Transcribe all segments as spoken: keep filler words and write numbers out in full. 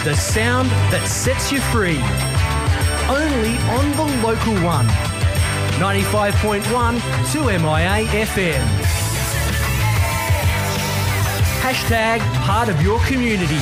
The sound that sets you free. Only on the local one. ninety-five point one two M I A F M. Hashtag part of your community.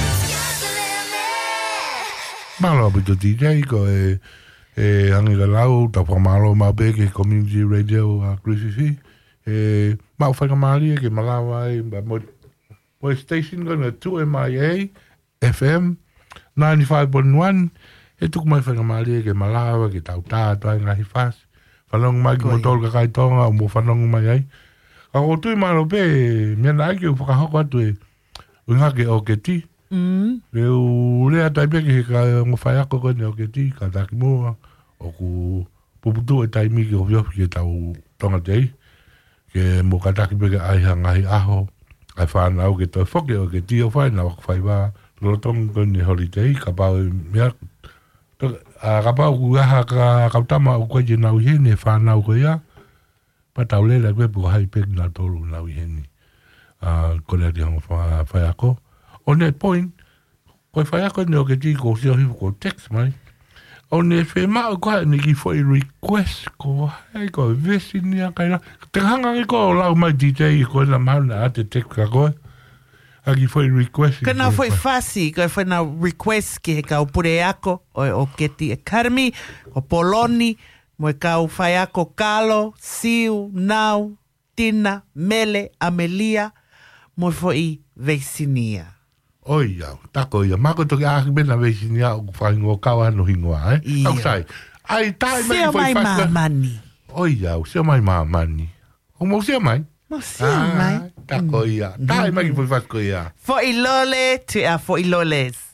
Malo bito D J ko e e angila lau ta pamalo ma beke community radio a Griffith e ma fa kamali ke malawa e mo mo station gonna two M I A F M ninety-five point one e tuk mai fa kamali ke malawa ke tau ta ta ngai fas falong mai mo tol ka kai tonga mo falong mai ai ka o tu malo be me na ke fa ka tu e nga ke o ke ti Mm. Leu lea taipia ki ka ngofaiako kone o ke ti, ka taki mua, o ku puputu e taimi ki o fiofi ki tau tonga tei, ke mo ka taki peke aiha ngahi aho, ai whanau ke toi foke o ke ti o whai, na wak whai wā, lotong kone holiday, ka pau e mea, ka pau ku aha ka kautama o koe je nau hene, whanau koe ia, pa tau lele kwe pu hai peke na tolu nau hene, kone ati hango whaiako. On that point, koe whai ako ni o ke ti ko sio hifu ko text mai. O ne whi mao koe ni ki fwoi request ko hai ko vesi ni a kaira. Te hanga ki ko lau mai D J ko na mauna a te text ka koe. A ki fwoi request. Kana fwoi fasi, koe fwoi na request ki he kau pure ako, o, o ke ti Academy, o Poloni, mo e kau whai ako Kalo, Siu, Nau, Tina, Mele, Amelia, mo fwoi Vesinia. Oi au, tako ia. Mako toki ahi mena veisi ni au whaingo kawa no hingoa, eh? Ia. Au sai. Ai, tai mai Seo mai mamani. Oi au, seo mai mamani. O mo seo mai? Mo seo mai. Tako ia. Tai mai ki fwoi fasko ia. Fo ilole tu a fo iloles.